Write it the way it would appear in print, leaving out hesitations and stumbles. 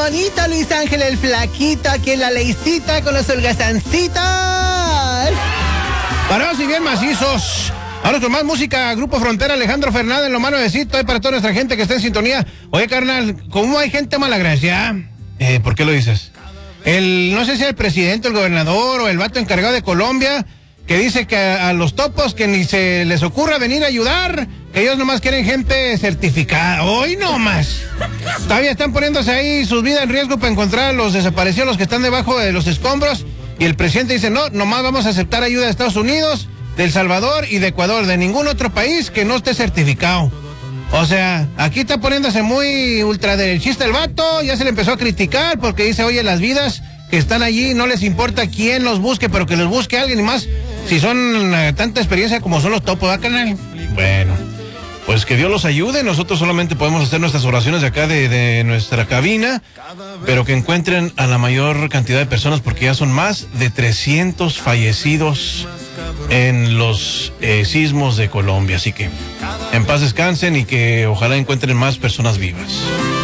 monito Luis Ángel el Flaquito, aquí en la Leycita con los holgazancitos. Parados y bien macizos. Ahora con más música, Grupo Frontera, Alejandro Fernández, lo más nuevecito, para toda nuestra gente que está en sintonía. Oye, carnal, ¿cómo hay gente malagradecida? ¿Por qué lo dices? No sé si el presidente, el gobernador o el vato encargado de Colombia, que dice que a los topos que ni se les ocurra venir a ayudar, que ellos nomás quieren gente certificada. Hoy nomás. Todavía están poniéndose ahí sus vidas en riesgo para encontrar a los desaparecidos, los que están debajo de los escombros. Y el presidente dice, no, nomás vamos a aceptar ayuda de Estados Unidos, de El Salvador y de Ecuador, de ningún otro país que no esté certificado. O sea, aquí está poniéndose muy ultraderechista el vato, ya se le empezó a criticar porque dice, oye, las vidas que están allí no les importa quién los busque, pero que los busque alguien, y más si son tanta experiencia como son los topos, ¿verdad, carnal? Bueno, pues que Dios los ayude. Nosotros solamente podemos hacer nuestras oraciones de acá de nuestra cabina, pero que encuentren a la mayor cantidad de personas, porque ya son más de 300 fallecidos en los sismos de Colombia. Así que en paz descansen y que ojalá encuentren más personas vivas.